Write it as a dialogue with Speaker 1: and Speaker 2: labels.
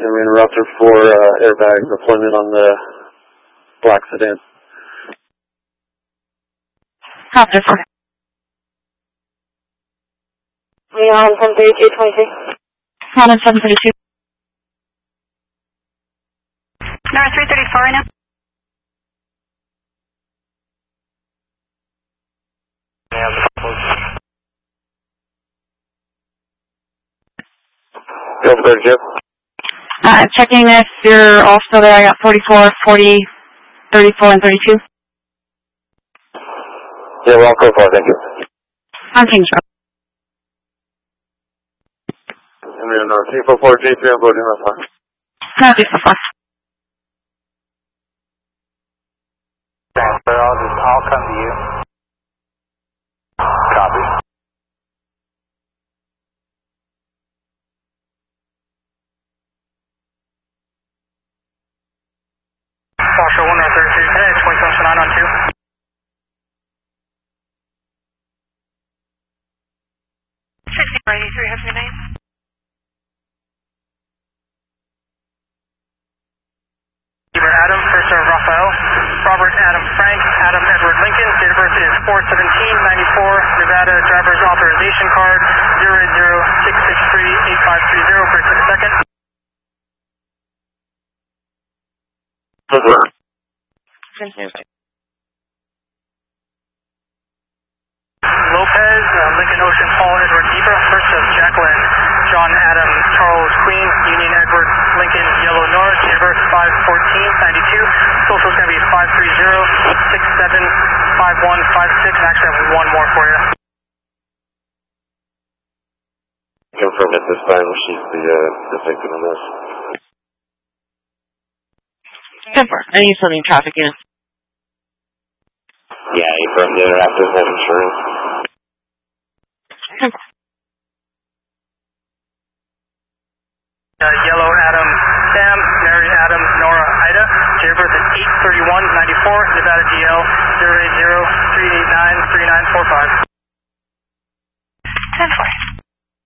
Speaker 1: we're in route for airbag deployment on the black sedan.
Speaker 2: Copy, sir.
Speaker 3: We are on 732.23.
Speaker 2: On 732.
Speaker 4: Number 334 right now.
Speaker 2: Checking if you're all still there. I got 44, 40, 34, and 32.
Speaker 1: Yeah, we're all code 4, thank you.
Speaker 2: On Kings Road.
Speaker 1: And we're on 344 J3 on board in the
Speaker 2: Copy so far.
Speaker 5: I'll come to you. Copy.
Speaker 6: Foxtrot 133 today, 27 on 2.
Speaker 4: Have your name?
Speaker 6: Adam, first serve Raphael. Robert Adam Frank, Adam Edward Lincoln. Date of birth is 4/17/94. Nevada driver's authorization card 006638530 for 6 seconds. Lopez, Lincoln Ocean Paul Edward Zebra, first of Jacqueline, John Adam Charles Queen, Union Edward Lincoln Yellow North, date of birth 5/14/92. Social is going to be 530-675156, and actually I have one more for you.
Speaker 1: Confirm at this time she's the victim in this.
Speaker 2: Confirm. I need something traffic in.
Speaker 1: Yeah, he confirmed the interactive has insurance.
Speaker 6: Yellow Adam Sam, Mary Adam Nora Ida, date of birth is 8/31/94, Nevada DL 080-389-3945.
Speaker 4: 10-4.